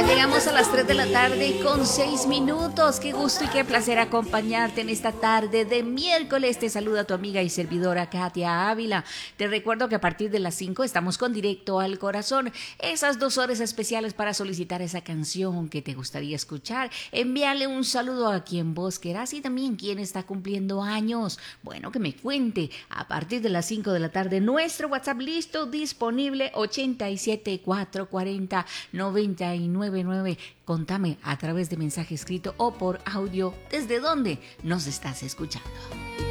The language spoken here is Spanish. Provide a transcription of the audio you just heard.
Llegamos a las 3 de la tarde con 6 minutos. Qué gusto y qué placer acompañarte en esta tarde de miércoles. Te saluda tu amiga y servidora Katia Ávila. Te recuerdo que a partir de las 5 estamos con Directo al Corazón. Esas 2 horas especiales para solicitar esa canción que te gustaría escuchar. Envíale un saludo a quien vos querás y también quien está cumpliendo años. Bueno, que me cuente. A partir de las 5 de la tarde, nuestro WhatsApp listo, disponible 87 440 999. Contame a través de mensaje escrito o por audio desde dónde nos estás escuchando.